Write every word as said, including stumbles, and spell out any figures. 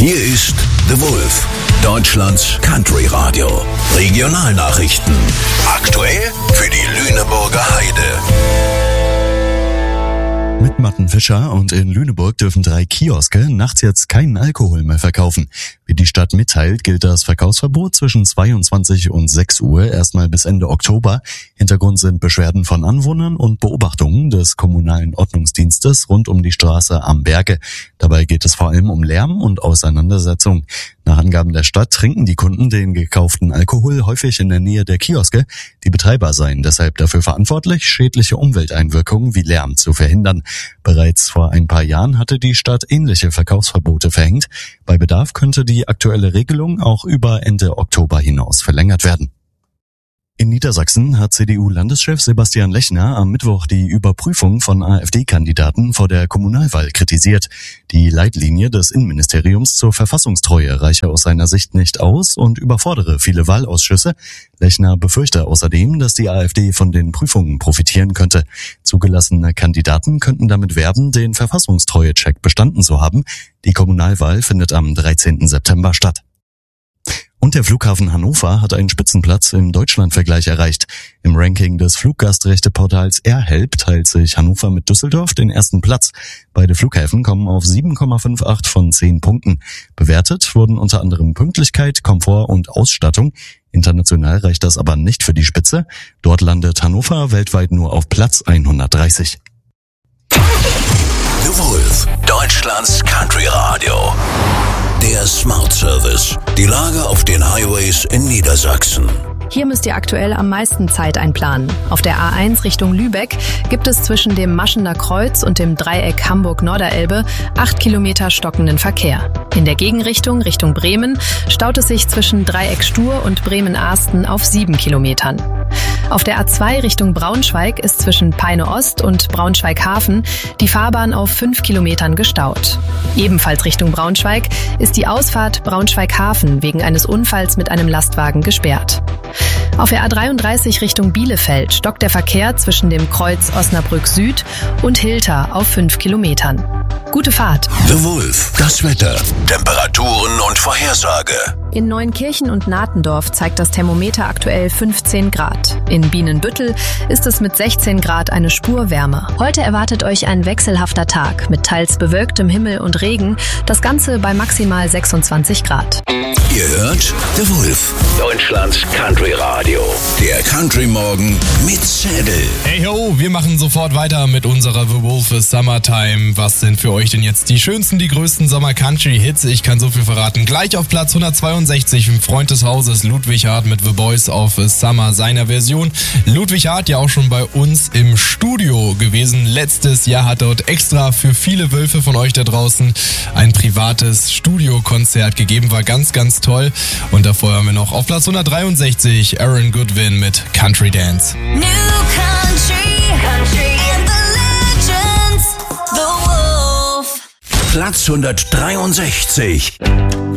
Hier ist The Wolf, Deutschlands Country Radio. Regionalnachrichten. Aktuell für die Lüneburger Heide. Mit Matten Fischer und in Lüneburg dürfen drei Kioske nachts jetzt keinen Alkohol mehr verkaufen. Wie die Stadt mitteilt, gilt das Verkaufsverbot zwischen zweiundzwanzig und sechs Uhr erstmal bis Ende Oktober. Hintergrund sind Beschwerden von Anwohnern und Beobachtungen des kommunalen Ordnungsdienstes rund um die Straße am Berge. Dabei geht es vor allem um Lärm und Auseinandersetzung. Nach Angaben der Stadt trinken die Kunden den gekauften Alkohol häufig in der Nähe der Kioske. Die Betreiber seien deshalb dafür verantwortlich, schädliche Umwelteinwirkungen wie Lärm zu verhindern. Bereits vor ein paar Jahren hatte die Stadt ähnliche Verkaufsverbote verhängt. Bei Bedarf könnte die aktuelle Regelung auch über Ende Oktober hinaus verlängert werden. In Niedersachsen hat C D U-Landeschef Sebastian Lechner am Mittwoch die Überprüfung von AfD-Kandidaten vor der Kommunalwahl kritisiert. Die Leitlinie des Innenministeriums zur Verfassungstreue reiche aus seiner Sicht nicht aus und überfordere viele Wahlausschüsse. Lechner befürchte außerdem, dass die AfD von den Prüfungen profitieren könnte. Zugelassene Kandidaten könnten damit werben, den Verfassungstreue-Check bestanden zu haben. Die Kommunalwahl findet am dreizehnten September statt. Und der Flughafen Hannover hat einen Spitzenplatz im Deutschlandvergleich erreicht. Im Ranking des Fluggastrechteportals AirHelp teilt sich Hannover mit Düsseldorf den ersten Platz. Beide Flughäfen kommen auf sieben Komma achtundfünfzig von zehn Punkten. Bewertet wurden unter anderem Pünktlichkeit, Komfort und Ausstattung. International reicht das aber nicht für die Spitze. Dort landet Hannover weltweit nur auf Platz hundertdreißig. The Wolf, Deutschlands Country Radio. Der Smart Service. Die Lage auf den Highways in Niedersachsen. Hier müsst ihr aktuell am meisten Zeit einplanen. Auf der A eins Richtung Lübeck gibt es zwischen dem Maschener Kreuz und dem Dreieck Hamburg-Norderelbe acht Kilometer stockenden Verkehr. In der Gegenrichtung Richtung Bremen staut es sich zwischen Dreieck Stur und Bremen-Ahsten auf sieben Kilometern. Auf der A zwei Richtung Braunschweig ist zwischen Peine Ost und Braunschweig-Hafen die Fahrbahn auf fünf Kilometern gestaut. Ebenfalls Richtung Braunschweig ist die Ausfahrt Braunschweig-Hafen wegen eines Unfalls mit einem Lastwagen gesperrt. Auf der A dreiunddreißig Richtung Bielefeld stockt der Verkehr zwischen dem Kreuz Osnabrück Süd und Hilter auf fünf Kilometern. Gute Fahrt. The Wolf, das Wetter, Temperaturen und Vorhersage. In Neunkirchen und Natendorf zeigt das Thermometer aktuell fünfzehn Grad. In Bienenbüttel ist es mit sechzehn Grad eine Spur wärmer. Heute erwartet euch ein wechselhafter Tag mit teils bewölktem Himmel und Regen. Das Ganze bei maximal sechsundzwanzig Grad. Ihr hört The Wolf, Deutschlands Country Radio. Der Country Morgen mit Zettel. Hey ho, wir machen sofort weiter mit unserer The Wolf Summertime. Was sind für euch denn jetzt die schönsten, die größten Sommer-Country-Hits? Ich kann so viel verraten. Gleich auf Platz hundertzweiundsechzig im Freund des Hauses Ludwig Hart mit The Boys of Summer, seiner Version. Ludwig Hart ja auch schon bei uns im Studio gewesen. Letztes Jahr hat dort extra für viele Wölfe von euch da draußen ein privates Studiokonzert gegeben. War ganz, ganz toll. Und davor haben wir noch auf Platz hundertdreiundsechzig Aaron Goodwin mit Country Dance. New country, country and the legends, the Wolf. Platz hundertdreiundsechzig.